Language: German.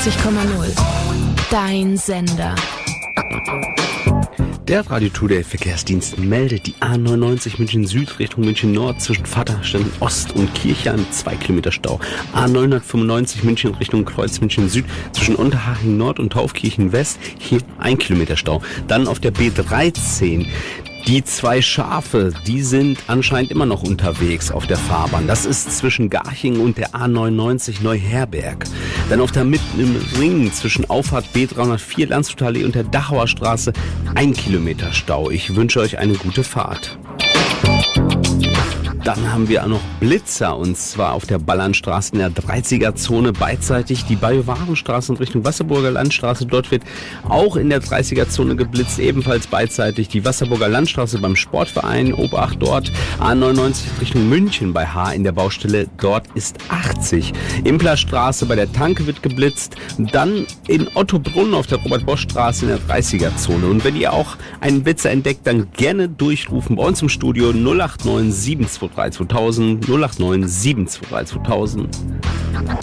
Dein Sender. Der Radio Today Verkehrsdienst meldet die A99 München Süd Richtung München Nord zwischen Vaterstedt Ost und Kirchheim 2 Kilometer Stau. A995 München Richtung Kreuz München Süd zwischen Unterhaching Nord und Taufkirchen West hier 1 Kilometer Stau. Dann auf der B13 die 2 Schafe, die sind anscheinend immer noch unterwegs auf der Fahrbahn. Das ist zwischen Garching und der A99 Neuherberg. Dann auf der Mitten im Ring zwischen Auffahrt B304 Landshuter Allee und der Dachauer Straße 1 Kilometer Stau. Ich wünsche euch eine gute Fahrt. Dann haben wir auch noch Blitzer, und zwar auf der Ballernstraße in der 30er-Zone beidseitig die Bajuwarenstraße in Richtung Wasserburger Landstraße. Dort wird auch in der 30er-Zone geblitzt, ebenfalls beidseitig die Wasserburger Landstraße beim Sportverein. Obacht dort, A99 Richtung München bei H in der Baustelle, dort ist 80. Implerstraße bei der Tanke wird geblitzt, dann in Ottobrunn auf der Robert-Bosch-Straße in der 30er-Zone. Und wenn ihr auch einen Blitzer entdeckt, dann gerne durchrufen bei uns im Studio 089 723 2000 089 723 2000.